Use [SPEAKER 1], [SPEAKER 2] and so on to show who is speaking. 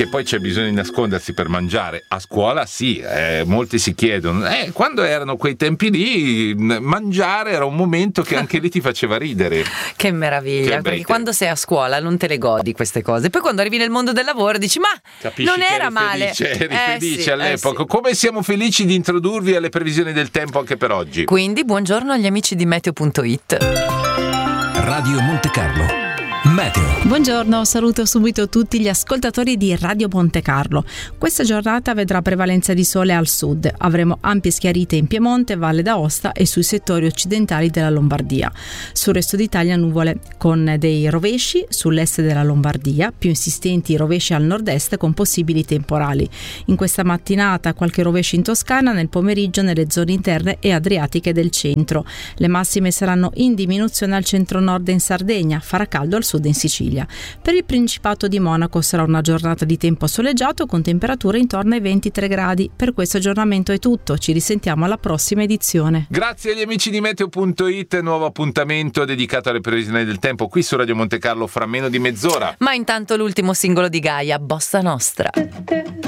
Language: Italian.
[SPEAKER 1] che poi c'è bisogno di nascondersi per mangiare. A scuola sì, molti si chiedono, quando erano quei tempi lì, mangiare era un momento che anche lì ti faceva ridere.
[SPEAKER 2] Che meraviglia, perché quando sei a scuola non te le godi queste cose, poi quando arrivi nel mondo del lavoro dici ma
[SPEAKER 1] capisci,
[SPEAKER 2] non era male.
[SPEAKER 1] Eri felice all'epoca. Sì. Come siamo felici di introdurvi alle previsioni del tempo anche per oggi.
[SPEAKER 2] Quindi buongiorno agli amici di Meteo.it.
[SPEAKER 3] Radio Monte Carlo Meteo.
[SPEAKER 4] Buongiorno, saluto subito tutti gli ascoltatori di Radio Monte Carlo. Questa giornata vedrà prevalenza di sole al sud. Avremo ampie schiarite in Piemonte, Valle d'Aosta e sui settori occidentali della Lombardia. Sul resto d'Italia nuvole con dei rovesci sull'est della Lombardia, più insistenti rovesci al nord-est con possibili temporali. In questa mattinata qualche rovescio in Toscana, nel pomeriggio nelle zone interne e adriatiche del centro. Le massime saranno in diminuzione al centro-nord e in Sardegna, farà caldo al sud in Sicilia. Per il Principato di Monaco sarà una giornata di tempo soleggiato con temperature intorno ai 23 gradi. Per questo aggiornamento è tutto, ci risentiamo alla prossima edizione.
[SPEAKER 1] Grazie agli amici di Meteo.it, nuovo appuntamento dedicato alle previsioni del tempo qui su Radio Monte Carlo fra meno di mezz'ora.
[SPEAKER 2] Ma intanto l'ultimo singolo di Gaia, Bossa Nostra.